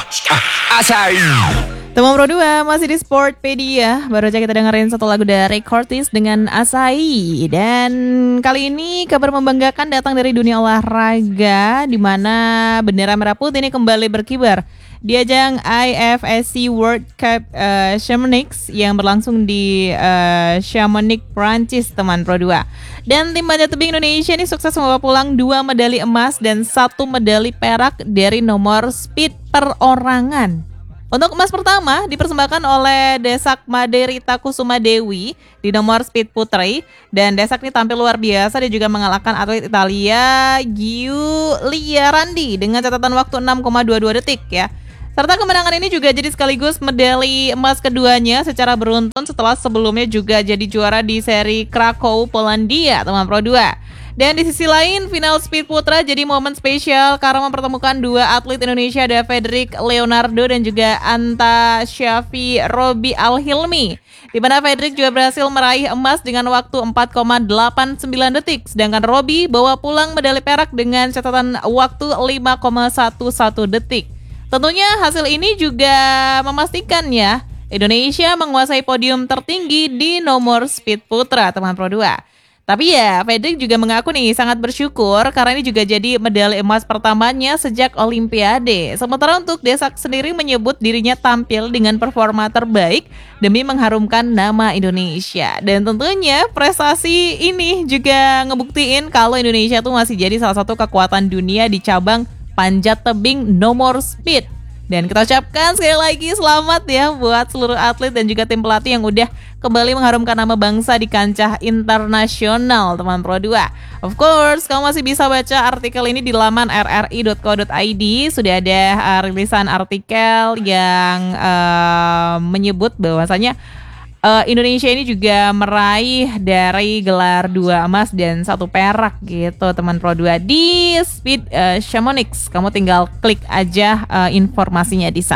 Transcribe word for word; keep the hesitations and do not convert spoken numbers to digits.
Asai. Teman Pro dua masih di Sportpedia. Baru aja kita dengerin satu lagu dari Curtis dengan Asai. Dan kali ini kabar membanggakan datang dari dunia olahraga, di mana bendera merah putih ini kembali berkibar di ajang I F S C World Cup uh, Chamonix yang berlangsung di uh, Chamonix, Prancis, teman Pro dua. Dan tim panjat tebing Indonesia ini sukses membawa pulang dua medali emas dan satu medali perak dari nomor speed perorangan. Untuk emas pertama dipersembahkan oleh Desak Maderita Kusuma Dewi di nomor speed putri, dan Desak ini tampil luar biasa. Dia juga mengalahkan atlet Italia Giulia Randi dengan catatan waktu enam koma dua dua detik ya. Serta kemenangan ini juga jadi sekaligus medali emas keduanya secara beruntun setelah sebelumnya juga jadi juara di seri Krakow, Polandia, teman Pro dua. Dan di sisi lain, final speed putra jadi momen spesial karena mempertemukan dua atlet Indonesia, ada Fedrik Leonardo dan juga Anta Syafi Robi Al-Hilmi. Di mana Fedrik juga berhasil meraih emas dengan waktu empat koma delapan sembilan detik, sedangkan Robi bawa pulang medali perak dengan catatan waktu lima koma satu satu detik. Tentunya hasil ini juga memastikan ya Indonesia menguasai podium tertinggi di nomor speed putra, teman Pro dua. Tapi ya, Fedrik juga mengaku nih sangat bersyukur karena ini juga jadi medali emas pertamanya sejak Olimpiade. Sementara untuk Desak sendiri menyebut dirinya tampil dengan performa terbaik demi mengharumkan nama Indonesia. Dan tentunya prestasi ini juga ngebuktiin kalau Indonesia tuh masih jadi salah satu kekuatan dunia di cabang panjat tebing nomor speed. Dan kita ucapkan sekali lagi selamat ya buat seluruh atlet dan juga tim pelatih yang udah kembali mengharumkan nama bangsa di kancah internasional, teman Pro dua. Of course, kamu masih bisa baca artikel ini di laman r r i dot co dot i d. Sudah ada uh, rilisan artikel yang uh, menyebut bahwasanya Uh, Indonesia ini juga meraih dari gelar dua emas dan satu perak gitu, teman Pro dua di Speed uh, Chamonix. Kamu tinggal klik aja uh, informasinya di sana.